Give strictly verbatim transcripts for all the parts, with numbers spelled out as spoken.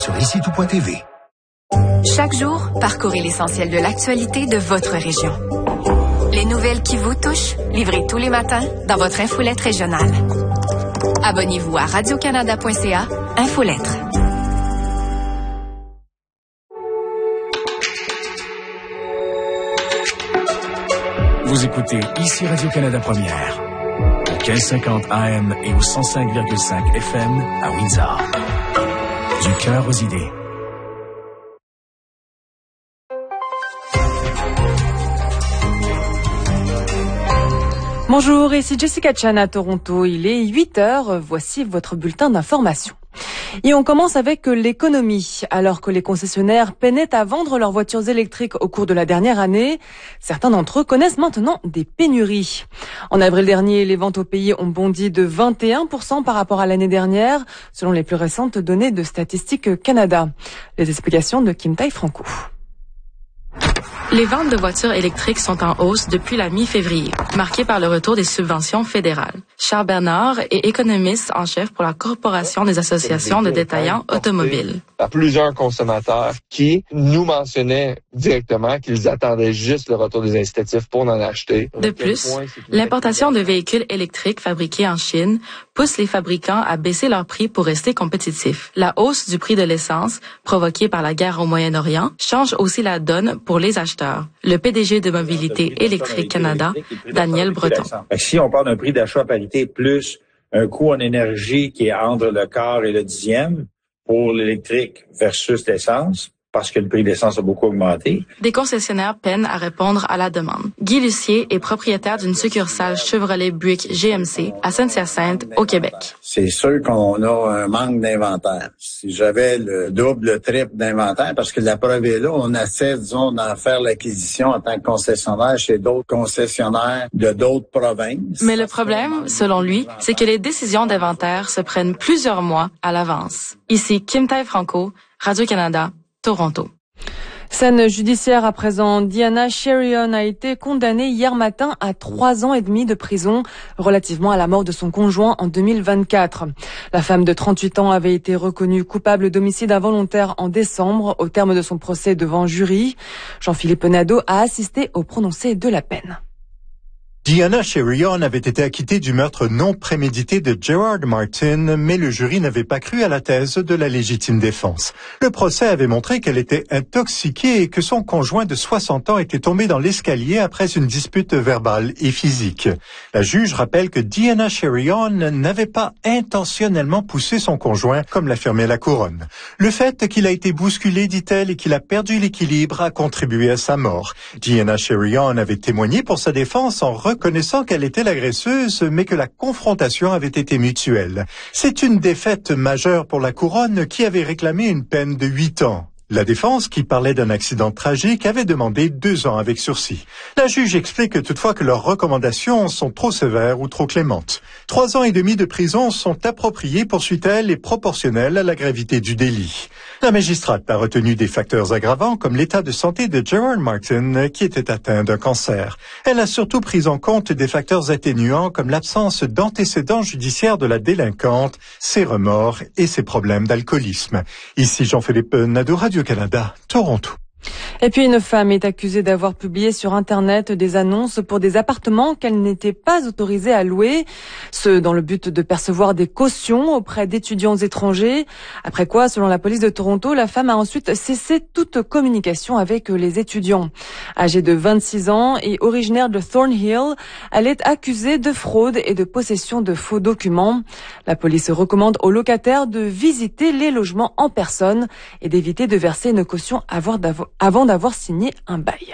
sur ici tout point t v. Chaque jour, parcourez l'essentiel de l'actualité de votre région. Les nouvelles qui vous touchent, livrées tous les matins dans votre infolette régionale. Abonnez-vous à radio canada point c a, Infolettre. Vous écoutez ici Radio-Canada Première, au quinze cinquante A M et au cent cinq virgule cinq F M à Windsor. Du cœur aux idées. Bonjour, ici Jessica Chan à Toronto. Il est huit heures. Voici votre bulletin d'information. Et on commence avec l'économie. Alors que les concessionnaires peinaient à vendre leurs voitures électriques au cours de la dernière année, certains d'entre eux connaissent maintenant des pénuries. En avril dernier, les ventes au pays ont bondi de vingt et un pour cent par rapport à l'année dernière, selon les plus récentes données de Statistique Canada. Les explications de Kim Tai-Franco. Les ventes de voitures électriques sont en hausse depuis la mi-février, marquées par le retour des subventions fédérales. Charles Bernard est économiste en chef pour la Corporation des associations de détaillants automobiles. À plusieurs consommateurs qui nous mentionnaient directement qu'ils attendaient juste le retour des incitatifs pour en acheter. De plus, l'importation de véhicules électriques fabriqués en Chine pousse les fabricants à baisser leurs prix pour rester compétitifs. La hausse du prix de l'essence, provoquée par la guerre au Moyen-Orient, change aussi la donne pour les acheteurs. Le P D G de Mobilité électrique Canada, Daniel Breton. Si on parle d'un prix d'achat à parité plus un coût en énergie qui est entre le quart et le dixième pour l'électrique versus l'essence, parce que le prix de l'essence a beaucoup augmenté. Des concessionnaires peinent à répondre à la demande. Guy Lucier est propriétaire d'une succursale Chevrolet Buick G M C à Saint-Hyacinthe, au Québec. C'est sûr qu'on a un manque d'inventaire. Si j'avais le double, le triple d'inventaire, parce que la preuve est là, on essaie, disons, d'en faire l'acquisition en tant que concessionnaire chez d'autres concessionnaires de d'autres provinces. Mais le problème, selon lui, c'est que les décisions d'inventaire se prennent plusieurs mois à l'avance. Ici Kim Tai-Franco, Radio-Canada, Toronto. Scène judiciaire à présent. Diana Sherion a été condamnée hier matin à trois ans et demi de prison relativement à la mort de son conjoint en deux mille vingt-quatre. La femme de trente-huit ans avait été reconnue coupable d'homicide involontaire en décembre au terme de son procès devant jury. Jean-Philippe Nadeau a assisté au prononcé de la peine. Diana Sherion avait été acquittée du meurtre non prémédité de Gerard Martin, mais le jury n'avait pas cru à la thèse de la légitime défense. Le procès avait montré qu'elle était intoxiquée et que son conjoint de soixante ans était tombé dans l'escalier après une dispute verbale et physique. La juge rappelle que Diana Sherion n'avait pas intentionnellement poussé son conjoint, comme l'affirmait la couronne. Le fait qu'il a été bousculé, dit-elle, et qu'il a perdu l'équilibre a contribué à sa mort. Diana Sherion avait témoigné pour sa défense en reconnaissant qu'elle était l'agresseuse, mais que la confrontation avait été mutuelle. C'est une défaite majeure pour la couronne qui avait réclamé une peine de huit ans. La défense, qui parlait d'un accident tragique, avait demandé deux ans avec sursis. La juge explique toutefois que leurs recommandations sont trop sévères ou trop clémentes. Trois ans et demi de prison sont appropriés, poursuit-elle, et proportionnels à la gravité du délit. La magistrate a retenu des facteurs aggravants comme l'état de santé de Gerard Martin, qui était atteint d'un cancer. Elle a surtout pris en compte des facteurs atténuants comme l'absence d'antécédents judiciaires de la délinquante, ses remords et ses problèmes d'alcoolisme. Ici Jean-Philippe Nadeau, Radio-Canada, Toronto. Et puis une femme est accusée d'avoir publié sur Internet des annonces pour des appartements qu'elle n'était pas autorisée à louer, ce dans le but de percevoir des cautions auprès d'étudiants étrangers. Après quoi, selon la police de Toronto, la femme a ensuite cessé toute communication avec les étudiants. Âgée de vingt-six ans et originaire de Thornhill, elle est accusée de fraude et de possession de faux documents. La police recommande aux locataires de visiter les logements en personne et d'éviter de verser une caution avant d'avoir avant d'avoir signé un bail.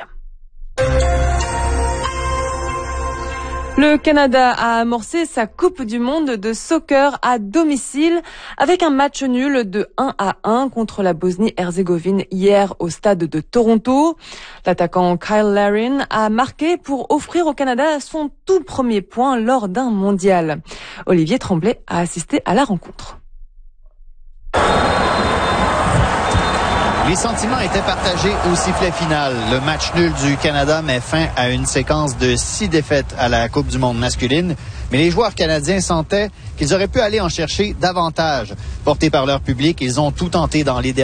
Le Canada a amorcé sa Coupe du monde de soccer à domicile avec un match nul de un à un contre la Bosnie-Herzégovine hier au stade de Toronto. L'attaquant Kyle Larin a marqué pour offrir au Canada son tout premier point lors d'un mondial. Olivier Tremblay a assisté à la rencontre. Les sentiments étaient partagés au sifflet final. Le match nul du Canada met fin à une séquence de six défaites à la Coupe du monde masculine. Mais les joueurs canadiens sentaient qu'ils auraient pu aller en chercher davantage. Portés par leur public, ils ont tout tenté dans les derniers